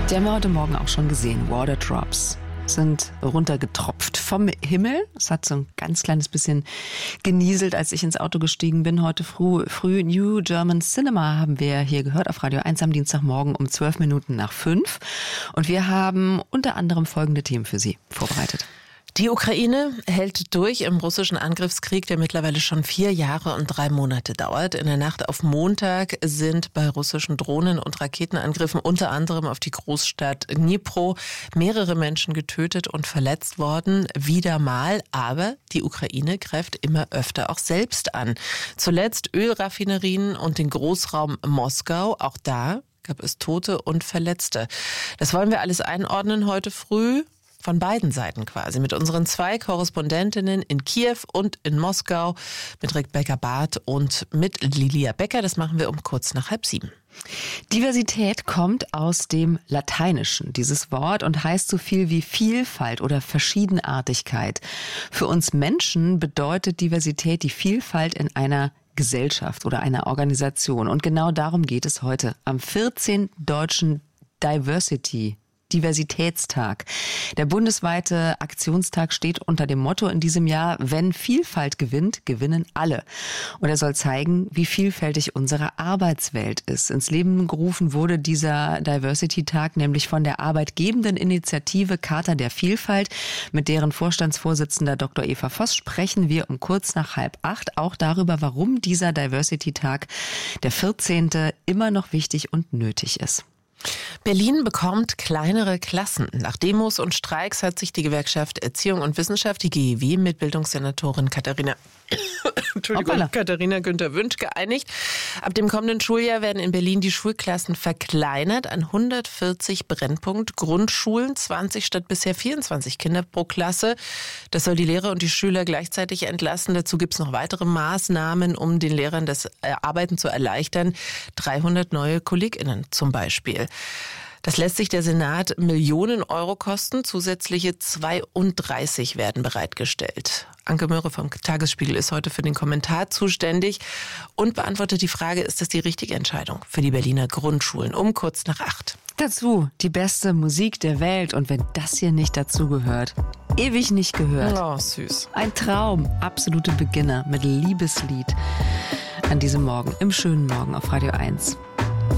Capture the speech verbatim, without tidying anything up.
Die haben wir heute Morgen auch schon gesehen. Water Drops sind runtergetropft vom Himmel. Es hat so ein ganz kleines bisschen genieselt, als ich ins Auto gestiegen bin. Heute früh, früh New German Cinema haben wir hier gehört auf Radio eins am Dienstagmorgen um zwölf Minuten nach fünf. Und wir haben unter anderem folgende Themen für Sie vorbereitet. Die Ukraine hält durch im russischen Angriffskrieg, der mittlerweile schon vier Jahre und drei Monate dauert. In der Nacht auf Montag sind bei russischen Drohnen- und Raketenangriffen unter anderem auf die Großstadt Dnipro mehrere Menschen getötet und verletzt worden. Wieder mal, aber die Ukraine greift immer öfter auch selbst an. Zuletzt Ölraffinerien und den Großraum Moskau. Auch da gab es Tote und Verletzte. Das wollen wir alles einordnen heute früh. Von beiden Seiten quasi, mit unseren zwei Korrespondentinnen in Kiew und in Moskau, mit Rebecca Barth und mit Lilia Becker. Das machen wir um kurz nach halb sieben. Diversität kommt aus dem Lateinischen, dieses Wort, und heißt so viel wie Vielfalt oder Verschiedenartigkeit. Für uns Menschen bedeutet Diversität die Vielfalt in einer Gesellschaft oder einer Organisation. Und genau darum geht es heute am vierzehnten Deutschen Diversity Diversitätstag. Der bundesweite Aktionstag steht unter dem Motto in diesem Jahr: Wenn Vielfalt gewinnt, gewinnen alle. Und er soll zeigen, wie vielfältig unsere Arbeitswelt ist. Ins Leben gerufen wurde dieser Diversity-Tag nämlich von der arbeitgebenden Initiative Charta der Vielfalt. Mit deren Vorstandsvorsitzender Doktor Eva Voss sprechen wir um kurz nach halb acht auch darüber, warum dieser Diversity-Tag, der vierzehnte, immer noch wichtig und nötig ist. Berlin bekommt kleinere Klassen. Nach Demos und Streiks hat sich die Gewerkschaft Erziehung und Wissenschaft, die G E W, mit Bildungssenatorin Katharina, Entschuldigung, Hoppala. Katharina Günther-Wünsch geeinigt. Ab dem kommenden Schuljahr werden in Berlin die Schulklassen verkleinert an hundertvierzig Brennpunkt-Grundschulen, zwanzig statt bisher vierundzwanzig Kinder pro Klasse. Das soll die Lehrer und die Schüler gleichzeitig entlasten. Dazu gibt es noch weitere Maßnahmen, um den Lehrern das Arbeiten zu erleichtern. dreihundert neue KollegInnen zum Beispiel. Das lässt sich der Senat Millionen Euro kosten. Zusätzliche zweiunddreißig werden bereitgestellt. Anke Möhre vom Tagesspiegel ist heute für den Kommentar zuständig und beantwortet die Frage, ist das die richtige Entscheidung für die Berliner Grundschulen? Um kurz nach acht. Dazu die beste Musik der Welt. Und wenn das hier nicht dazugehört, ewig nicht gehört. Oh, süß. Ein Traum, absolute Beginner mit Liebeslied an diesem Morgen, im schönen Morgen auf Radio eins.